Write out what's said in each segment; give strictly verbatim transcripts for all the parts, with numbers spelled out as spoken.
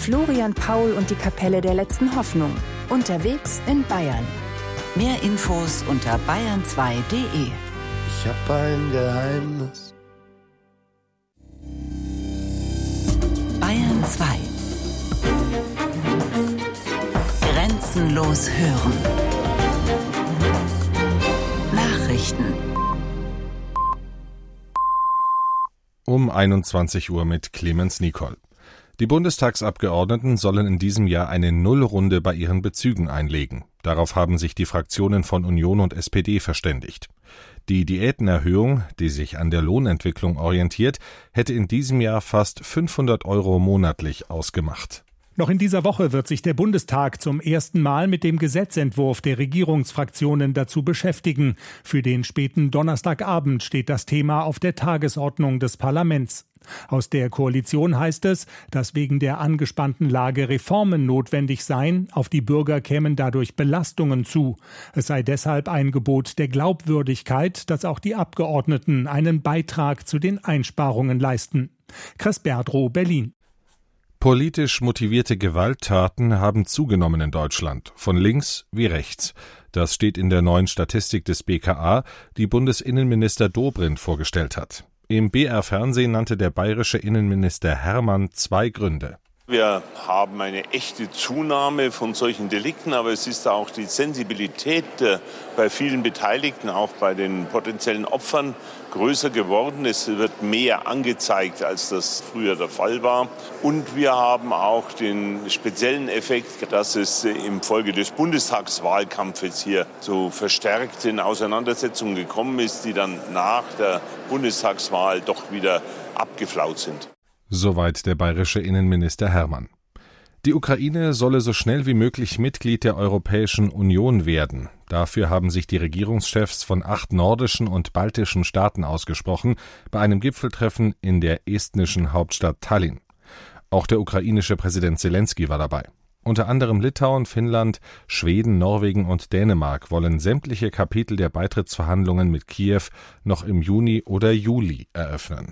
Florian Paul und die Kapelle der letzten Hoffnung. Unterwegs in Bayern. Mehr Infos unter bayern zwei punkt de. Ich hab ein Geheimnis. Bayern zwei. Grenzenlos hören. Nachrichten. Um einundzwanzig Uhr mit Clemens Nicol. Die Bundestagsabgeordneten sollen in diesem Jahr eine Nullrunde bei ihren Bezügen einlegen. Darauf haben sich die Fraktionen von Union und S P D verständigt. Die Diätenerhöhung, die sich an der Lohnentwicklung orientiert, hätte in diesem Jahr fast fünfhundert Euro monatlich ausgemacht. Noch in dieser Woche wird sich der Bundestag zum ersten Mal mit dem Gesetzentwurf der Regierungsfraktionen dazu beschäftigen. Für den späten Donnerstagabend steht das Thema auf der Tagesordnung des Parlaments. Aus der Koalition heißt es, dass wegen der angespannten Lage Reformen notwendig seien, auf die Bürger kämen dadurch Belastungen zu. Es sei deshalb ein Gebot der Glaubwürdigkeit, dass auch die Abgeordneten einen Beitrag zu den Einsparungen leisten. Chris Berdrow, Berlin. Politisch motivierte Gewalttaten haben zugenommen in Deutschland, von links wie rechts. Das steht in der neuen Statistik des B K A, die Bundesinnenminister Dobrindt vorgestellt hat. Im B R-Fernsehen nannte der bayerische Innenminister Hermann zwei Gründe. Wir haben eine echte Zunahme von solchen Delikten, aber es ist auch die Sensibilität bei vielen Beteiligten, auch bei den potenziellen Opfern, größer geworden. Es wird mehr angezeigt, als das früher der Fall war. Und wir haben auch den speziellen Effekt, dass es im Folge des Bundestagswahlkampfes hier zu verstärkten Auseinandersetzungen gekommen ist, die dann nach der Bundestagswahl doch wieder abgeflaut sind. Soweit der bayerische Innenminister Hermann. Die Ukraine solle so schnell wie möglich Mitglied der Europäischen Union werden. Dafür haben sich die Regierungschefs von acht nordischen und baltischen Staaten ausgesprochen, bei einem Gipfeltreffen in der estnischen Hauptstadt Tallinn. Auch der ukrainische Präsident Selenskyj war dabei. Unter anderem Litauen, Finnland, Schweden, Norwegen und Dänemark wollen sämtliche Kapitel der Beitrittsverhandlungen mit Kiew noch im Juni oder Juli eröffnen.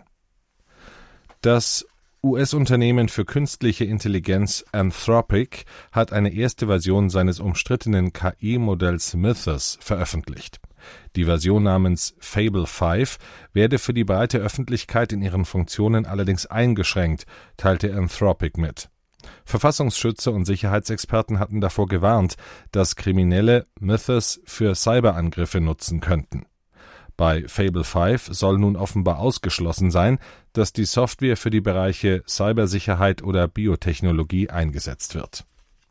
Das U S-Unternehmen für künstliche Intelligenz Anthropic hat eine erste Version seines umstrittenen K I-Modells Mythos veröffentlicht. Die Version namens Fable fünf werde für die breite Öffentlichkeit in ihren Funktionen allerdings eingeschränkt, teilte Anthropic mit. Verfassungsschützer und Sicherheitsexperten hatten davor gewarnt, dass Kriminelle Mythos für Cyberangriffe nutzen könnten. Bei Fable fünf soll nun offenbar ausgeschlossen sein, dass die Software für die Bereiche Cybersicherheit oder Biotechnologie eingesetzt wird.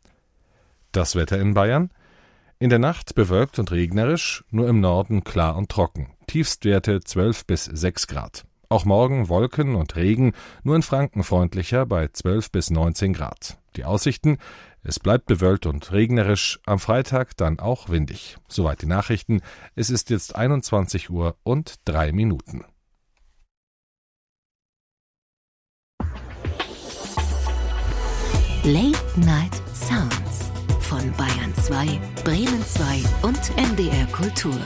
Das Wetter in Bayern? In der Nacht bewölkt und regnerisch, nur im Norden klar und trocken. Tiefstwerte zwölf bis sechs Grad. Auch morgen Wolken und Regen, nur in Franken freundlicher bei zwölf bis neunzehn Grad. Die Aussichten? Es bleibt bewölkt und regnerisch, am Freitag dann auch windig. Soweit die Nachrichten. Es ist jetzt einundzwanzig Uhr und drei Minuten. Late Night Sounds von Bayern zwei, Bremen zwei und M D R Kultur.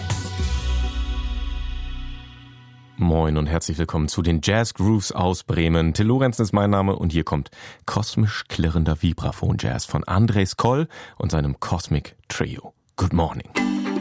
Moin und herzlich willkommen zu den Jazz Grooves aus Bremen. Till Lorenzen ist mein Name und hier kommt kosmisch klirrender Vibraphon Jazz von Andres Koll und seinem Cosmic Trio. Good morning.